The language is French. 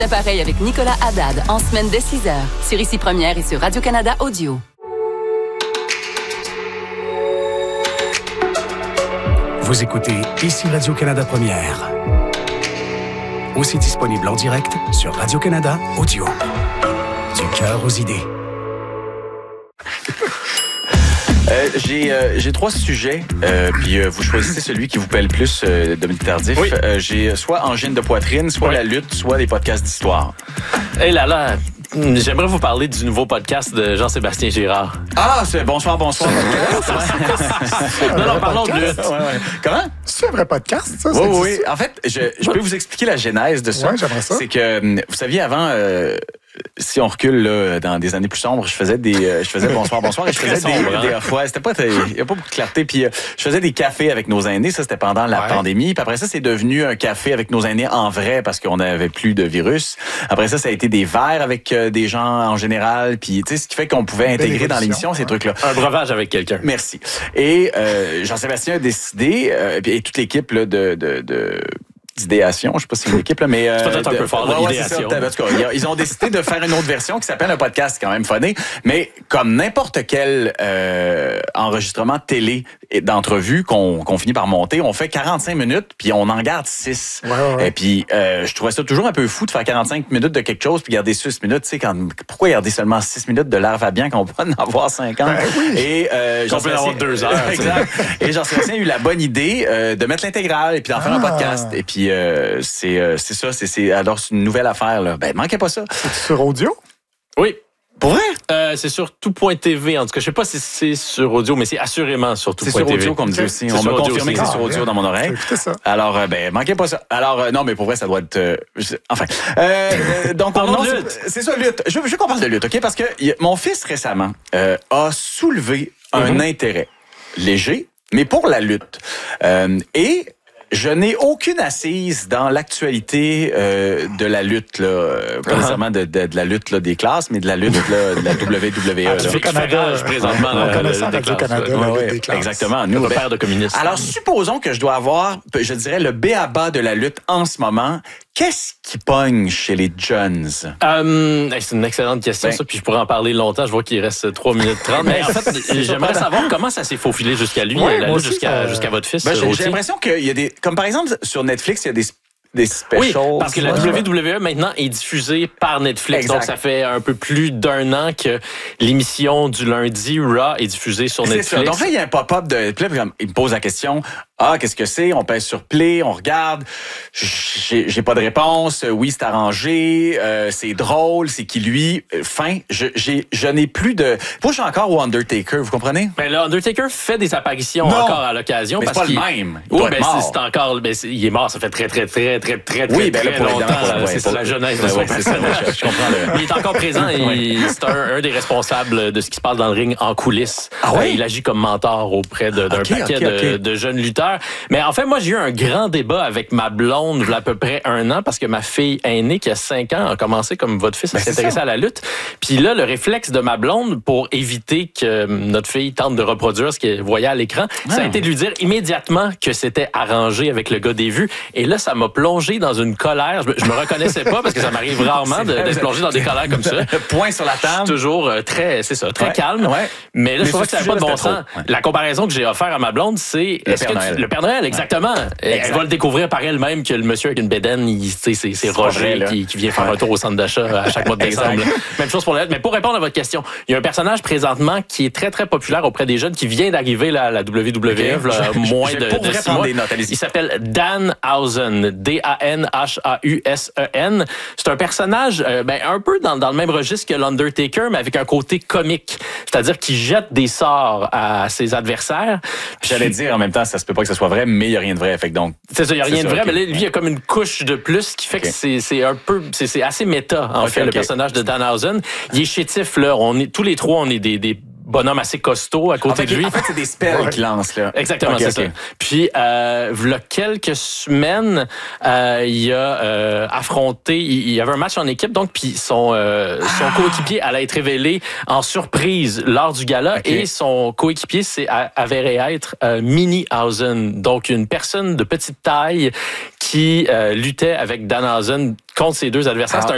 L'appareil avec Nicolas Haddad en semaine dès 6h sur Ici Première et sur Radio-Canada Audio. Vous écoutez Ici Radio-Canada Première. Aussi disponible en direct sur Radio-Canada Audio. Du cœur aux idées. J'ai 3 sujets, puis vous choisissez celui qui vous plaît le plus, Dominique Tardif. Oui. J'ai soit angine de poitrine, soit la lutte, soit des podcasts d'histoire. Hé là là, j'aimerais vous parler du nouveau podcast de Jean-Sébastien Girard. Ah, c'est bonsoir. Non, parlons de lutte. Ouais. Comment? C'est un vrai podcast, ça? Oui. En fait, je peux vous expliquer la genèse de ça. Oui, j'aimerais ça. C'est que, vous saviez, avant... si on recule là, dans des années plus sombres, je faisais bonsoir et je faisais c'était pas il y a pas beaucoup de clarté, puis je faisais des cafés avec nos aînés, ça c'était pendant la pandémie, puis après ça c'est devenu un café avec nos aînés en vrai parce qu'on n'avait plus de virus. Après ça a été des verres avec des gens en général, puis tu sais ce qui fait qu'on pouvait intégrer dans l'émission ces trucs là. Un breuvage avec quelqu'un. Merci. Et Jean-Sébastien a décidé et toute l'équipe là d'idéation, je sais pas si c'est une équipe là, mais c'est peut-être un peu fort l'idéation. Ils ont décidé de faire une autre version qui s'appelle un podcast, quand même funny, mais comme n'importe quel enregistrement télé d'entrevue qu'on finit par monter, on fait 45 minutes puis on en garde 6. Ouais. Et puis je trouvais ça toujours un peu fou de faire 45 minutes de quelque chose puis garder 6 minutes, tu sais pourquoi garder seulement 6 minutes de l'air Fabian quand on peut en avoir 50? Oui. Et on peut en avoir 2 heures. Exact. Et Jean-Sébastien a eu la bonne idée de mettre l'intégrale et puis d'en faire un podcast. Et puis c'est ça, alors c'est une nouvelle affaire là. Ben manquez pas ça. C'est sur audio? Oui. Pour vrai? C'est sur tout.tv. En tout cas, je sais pas si c'est sur audio, mais c'est assurément sur tout.tv. C'est sur audio qu'on me dit aussi. On m'a confirmé que c'est sur audio dans mon oreille. Ça. Alors, manquez pas ça. Alors, non, mais pour vrai, ça doit être... enfin. Donc, c'est ça, lutte. Je veux qu'on parle de lutte, OK? Parce que mon fils, récemment, a soulevé un intérêt léger, mais pour la lutte. Et... je n'ai aucune assise dans l'actualité de la lutte, là, pas nécessairement de la lutte là, des classes, mais de la lutte là, de la WWE. Radio-Canada, présentement. On connaît ça, Radio-Canada, la lutte des classes. Exactement. Nous, repère de communistes. Alors, supposons que je dois avoir, je dirais, le b.a.-ba de la lutte en ce moment. Qu'est-ce qui pogne chez les jeunes? C'est une excellente question, ça, puis je pourrais en parler longtemps. Je vois qu'il reste 3 minutes 30. Mais en fait, j'aimerais savoir comment ça s'est faufilé jusqu'à lui, la lutte, jusqu'à votre fils. J'ai l'impression qu'il y a des... Comme par exemple, sur Netflix, il y a des specials. Oui, parce que la WWE maintenant est diffusée par Netflix. Exact. Donc ça fait un peu plus d'1 an que l'émission du lundi Raw est diffusée sur Netflix. C'est ça. Donc là, il y a un pop-up de Play. Il me pose la question. Ah, qu'est-ce que c'est? On pèse sur Play, on regarde. J'ai pas de réponse. Oui, c'est arrangé. C'est drôle. C'est qui lui? Fin. Je n'ai plus de... Moi, je suis encore au Undertaker, vous comprenez? Ben, le Undertaker fait des apparitions encore à l'occasion. Mais parce c'est pas le même. Oui, ben c'est encore... Ben, il est mort, ça fait très longtemps. C'est la jeunesse de son personnage. Je comprends. Il est encore présent et c'est un des responsables de ce qui se passe dans le ring en coulisses. Ah oui? Il agit comme mentor auprès d'un paquet de jeunes lutteurs. Mais en fait, moi, j'ai eu un grand débat avec ma blonde il y a à peu près 1 an parce que ma fille aînée, qui a 5 ans, a commencé comme votre fils à s'intéresser à la lutte. Puis là, le réflexe de ma blonde pour éviter que notre fille tente de reproduire ce qu'elle voyait à l'écran, ça a été de lui dire immédiatement que c'était arrangé avec le gars des vues. Et là, ça m'a plongé dans une colère. Je me reconnaissais pas parce que ça m'arrive rarement de plonger dans des colères comme ça. Point sur la table. Toujours très calme. Ouais. Mais là, je trouvais que ça n'avait pas de bon sens. La comparaison que j'ai offerte à ma blonde, c'est le Père Noël, exactement. Elle va le découvrir par elle-même que le monsieur avec une bédaine, c'est Roger qui vient faire un tour au centre d'achat à chaque mois de décembre. Même chose pour la lettre. Mais pour répondre à votre question, il y a un personnage présentement qui est très, très populaire auprès des jeunes qui vient d'arriver là, à la WWE, moins de 6 mois. Il s'appelle Danhausen. Danhausen. C'est un personnage un peu dans le même registre que l'Undertaker, mais avec un côté comique. C'est-à-dire qu'il jette des sorts à ses adversaires. J'allais dire en même temps, ça se peut pas que ce soit vrai, mais il n'y a rien de vrai. Fait que donc, c'est ça, il n'y a rien de vrai, mais là, lui, il y a comme une couche de plus qui fait que c'est un peu... C'est assez méta, en fait, le personnage de Danhausen. Il est chétif, là. Tous les 3, on est des bonhomme assez costaud à côté de lui. En fait, c'est des spells qu'il lance, là. Exactement, c'est ça. Puis, il y a quelques semaines, il a affronté... Il y avait un match en équipe, donc, puis son coéquipier allait être révélé en surprise lors du gala, et son coéquipier avéré être Minihausen, donc une personne de petite taille qui luttait avec Danhausen contre ses 2 adversaires.